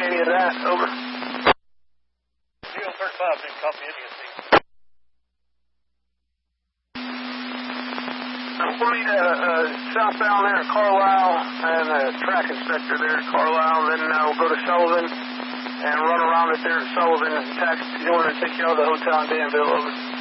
Any of that, over. Zero 35, didn't copy any of these. We'll meet southbound there at Carlisle and a track inspector there at Carlisle. Then we'll go to Sullivan and run around it there at Sullivan and taxi in order to take you out of the hotel in Danville, over.